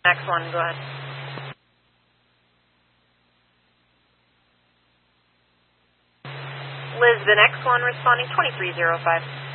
Next one, go ahead. Liz, the next one responding 2305.